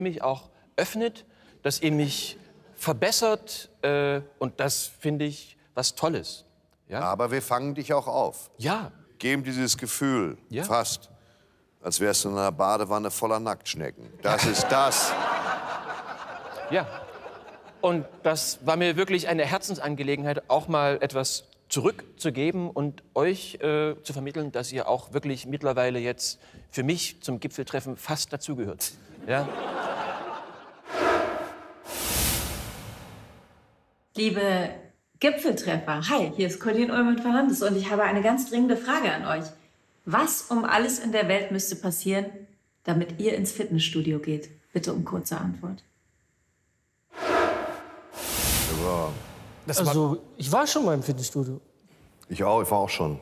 mich auch öffnet, dass ihr mich verbessert und das finde ich was Tolles. Ja? Aber wir fangen dich auch auf. Ja. Geben dieses Gefühl, Ja. fast, als wärst du in einer Badewanne voller Nacktschnecken. Das ist das. Ja. Und das war mir wirklich eine Herzensangelegenheit, auch mal etwas zurückzugeben und euch zu vermitteln, dass ihr auch wirklich mittlerweile jetzt für mich zum Gipfeltreffen fast dazugehört. Ja? Liebe Gipfeltreffer, hi, hier ist Colleen Ullmann-Fernandes und ich habe eine ganz dringende Frage an euch. Was um alles in der Welt müsste passieren, damit ihr ins Fitnessstudio geht? Bitte um kurze Antwort. Ja. Also, ich war schon mal im Fitnessstudio. Ich auch, ich war auch schon.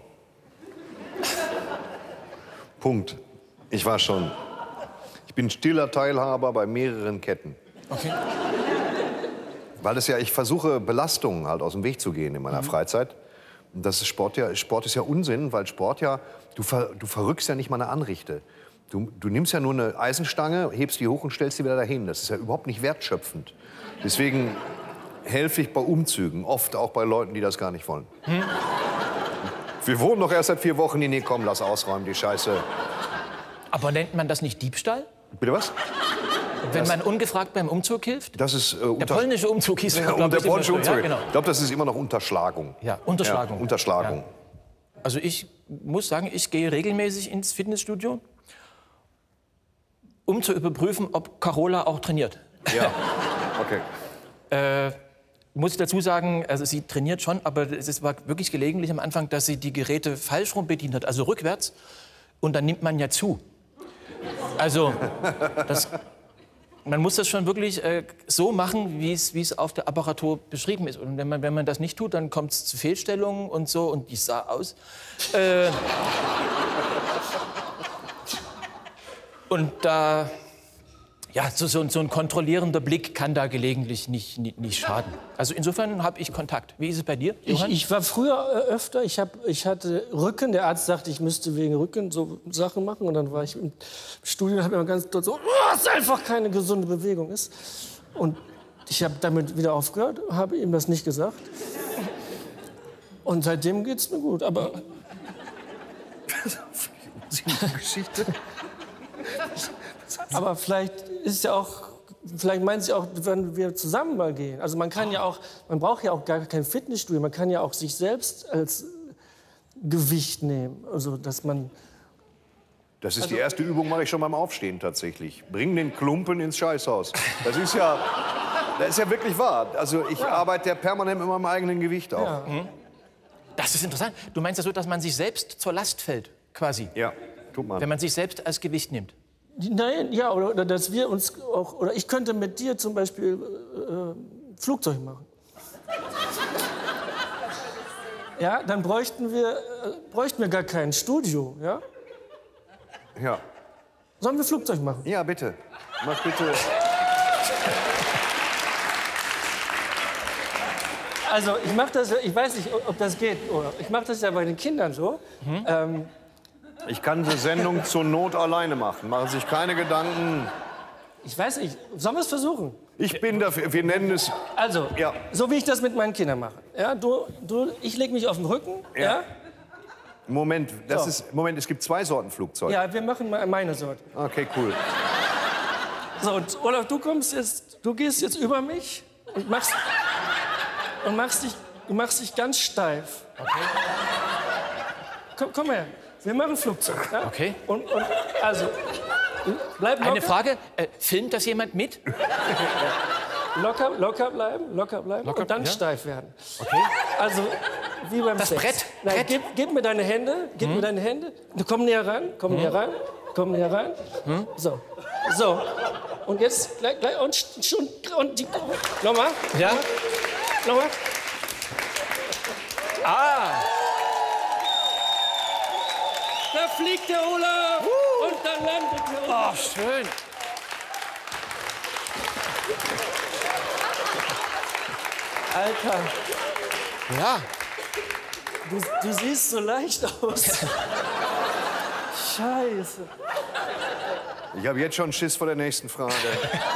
Punkt. Ich war schon. Ich bin stiller Teilhaber bei mehreren Ketten. Okay. Weil das ja, ich versuche, Belastungen halt aus dem Weg zu gehen in meiner Freizeit. Und das ist Sport ist ja Unsinn, weil Sport ja, du verrückst ja nicht mal eine Anrichte. Du nimmst ja nur eine Eisenstange, hebst die hoch und stellst sie wieder dahin. Das ist ja überhaupt nicht wertschöpfend. Deswegen helfe ich bei Umzügen, oft auch bei Leuten, die das gar nicht wollen. Wir wohnen doch erst seit 4 Wochen. Nee, komm, lass ausräumen, die Scheiße. Aber nennt man das nicht Diebstahl? Bitte was? Wenn man ungefragt beim Umzug hilft? Das ist Der polnische Umzug hieß der glaube ich, polnische immer so. Umzug. Ja, genau. Ich glaube, das ist immer noch Unterschlagung. Ja, Unterschlagung. Ja, Unterschlagung. Ja. Also ich muss sagen, ich gehe regelmäßig ins Fitnessstudio, um zu überprüfen, ob Carola auch trainiert. Ja, okay. Muss ich dazu sagen, also sie trainiert schon, aber es war wirklich gelegentlich am Anfang, dass sie die Geräte falsch rum bedient hat, also rückwärts. Und dann nimmt man ja zu. Also, man muss das schon wirklich so machen, wie es auf der Apparatur beschrieben ist. Und wenn man das nicht tut, dann kommt es zu Fehlstellungen und so. Und die sah aus. Und da, ja, so ein kontrollierender Blick kann da gelegentlich nicht schaden. Also insofern habe ich Kontakt. Wie ist es bei dir, Johann? Ich war früher öfter, ich hatte Rücken, der Arzt sagte, ich müsste wegen Rücken so Sachen machen. Und dann war ich im Studio und habe immer ganz dort so, was einfach keine gesunde Bewegung ist. Und ich habe damit wieder aufgehört, habe ihm das nicht gesagt. Und seitdem geht's mir gut, aber... Geschichte. Aber vielleicht ist ja auch, vielleicht meinen Sie auch, wenn wir zusammen mal gehen. Also man kann ja auch, man braucht ja auch gar kein Fitnessstudio. Man kann ja auch sich selbst als Gewicht nehmen. Also dass man. Das ist die erste Übung, mache ich schon beim Aufstehen tatsächlich. Bring den Klumpen ins Scheißhaus. Das ist ja wirklich wahr. Also ich arbeite ja permanent mit meinem eigenen Gewicht auch. Ja. Das ist interessant. Du meinst ja so, dass man sich selbst zur Last fällt, quasi. Ja, tut man. Wenn man sich selbst als Gewicht nimmt. Nein, ja, oder dass wir uns auch, oder ich könnte mit dir zum Beispiel Flugzeug machen. Ja, dann bräuchten wir gar kein Studio, ja? Ja. Sollen wir Flugzeug machen? Ja, bitte. Mach bitte. Also ich mache das, ich weiß nicht, ob das geht, oder? Ich mache das ja bei den Kindern so. Ich kann die Sendung zur Not alleine machen. Machen Sie sich keine Gedanken. Ich weiß nicht, sollen wir es versuchen? Ich bin dafür. Wir nennen es. Also, Ja. so wie ich das mit meinen Kindern mache. Ja, ich lege mich auf den Rücken, ja? Moment, So. Moment, es gibt 2 Sorten Flugzeug. Ja, wir machen mal meine Sorte. Okay, cool. So, und Olaf, du gehst jetzt über mich und machst dich ganz steif. Okay. Komm her, wir machen Flugzeug. Ja? Okay. Und also, bleib locker. Eine Frage, filmt das jemand mit? Locker bleiben und dann ja. steif werden. Okay. Also, wie beim Das Sex. Brett. Nein, gib mir deine Hände, Komm näher ran, komm näher rein. So. Und jetzt, gleich, und die, nochmal. Ja? Nochmal. Ah! Da fliegt der Olaf und dann landet der Olaf. Oh, schön. Alter, Ja. du siehst so leicht aus. Scheiße. Ich habe jetzt schon Schiss vor der nächsten Frage.